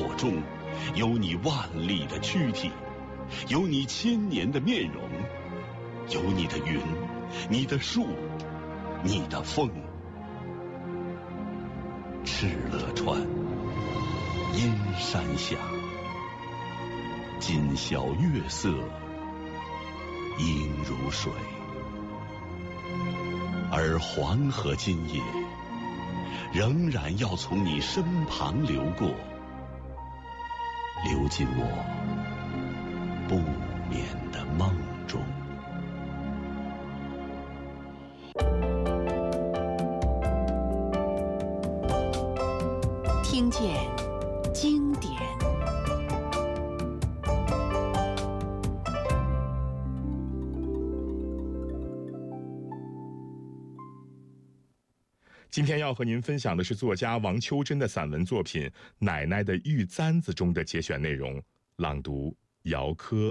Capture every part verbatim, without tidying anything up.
火中，有你万里的躯体，有你千年的面容，有你的云，你的树，你的风。敕勒川，阴山下，今宵月色，应如水。而黄河今夜，仍然要从你身旁流过，流进我不眠的梦中。 听见经典。 今天要和您分享的是作家王秋珍的散文作品《奶奶的玉簪子》中的节选内容，朗读姚科。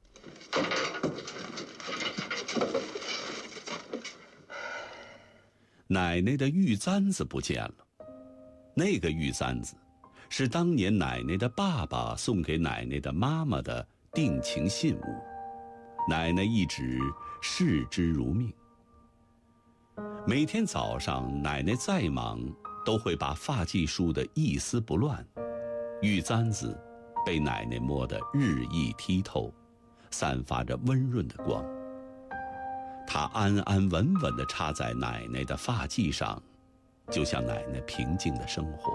奶奶的玉簪子不见了。那个玉簪子是当年奶奶的爸爸送给奶奶的妈妈的定情信物，奶奶一直视之如命。每天早上，奶奶再忙，都会把发髻梳得一丝不乱，玉簪子被奶奶摸得日益剔透，散发着温润的光。它安安稳稳地插在奶奶的发髻上，就像奶奶平静的生活。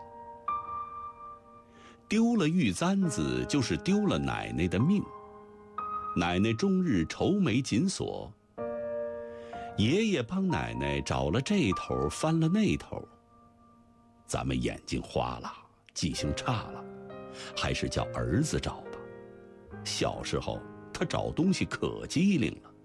丢了玉簪子，就是丢了奶奶的命。奶奶终日愁眉紧锁，爷爷帮奶奶找了这头，翻了那头。咱们眼睛花了，记性差了，还是叫儿子找吧。小时候他找东西可机灵了。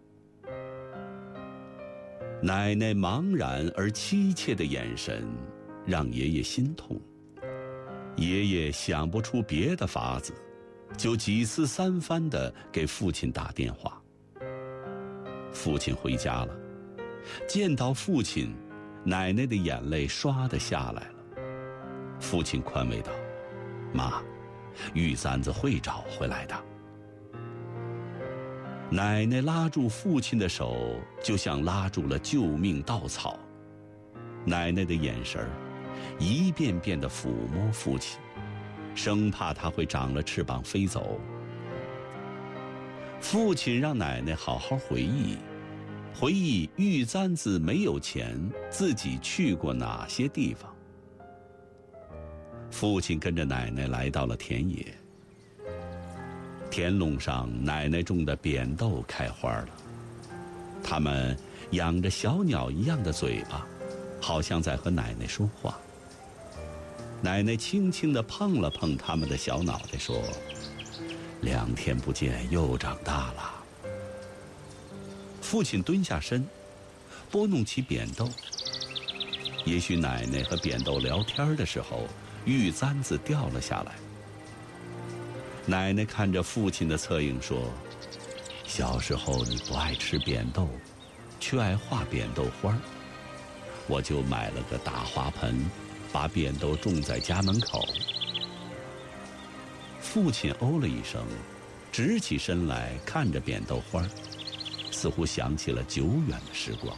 奶奶茫然而凄切的眼神让爷爷心痛。爷爷想不出别的法子，就几次三番地给父亲打电话。父亲回家了，见到父亲，奶奶的眼泪唰地下来了。父亲宽慰道：“妈，玉簪子会找回来的。”奶奶拉住父亲的手，就像拉住了救命稻草。奶奶的眼神一遍遍地抚摸父亲，生怕他会长了翅膀飞走。父亲让奶奶好好回忆，回忆玉簪子没有钱，自己去过哪些地方。父亲跟着奶奶来到了田野。田垄上，奶奶种的扁豆开花了，它们仰着小鸟一样的嘴巴，好像在和奶奶说话。奶奶轻轻地碰了碰它们的小脑袋，说：“两天不见，又长大了。”父亲蹲下身，拨弄起扁豆。也许奶奶和扁豆聊天的时候，玉簪子掉了下来。奶奶看着父亲的侧影说：“小时候你不爱吃扁豆，却爱画扁豆花，我就买了个大花盆，把扁豆种在家门口。”父亲哦了一声，直起身来看着扁豆花，似乎想起了久远的时光。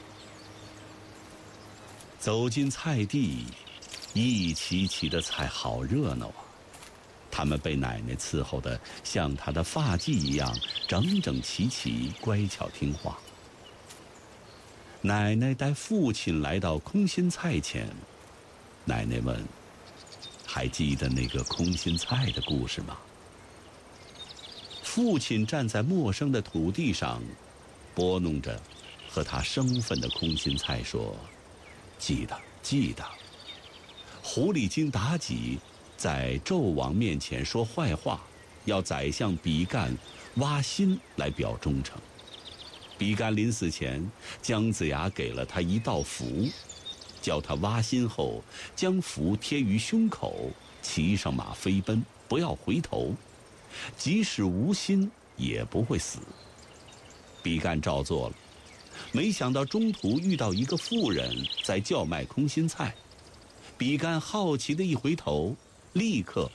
走进菜地，一齐齐的菜好热闹啊！他们被奶奶伺候得像她的发髻一样整整齐齐，乖巧听话。奶奶带父亲来到空心菜前，奶奶问：“还记得那个空心菜的故事吗？”父亲站在陌生的土地上，拨弄着和他生分的空心菜说：“记得，记得。狐狸精妲己在纣王面前说坏话，要宰相比干挖心来表忠诚。比干临死前，姜子牙给了他一道符，叫他挖心后将符贴于胸口，骑上马飞奔，不要回头，即使无心也不会死。比干照做了，没想到中途遇到一个妇人在叫卖空心菜，比干好奇的一回头，立刻